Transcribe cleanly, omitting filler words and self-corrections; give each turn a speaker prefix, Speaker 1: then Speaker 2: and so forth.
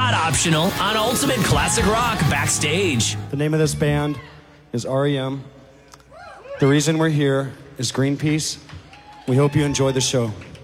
Speaker 1: Not optional on Ultimate Classic Rock Backstage.
Speaker 2: The name of this band is REM. The reason we're here is Greenpeace. We hope you enjoy the show.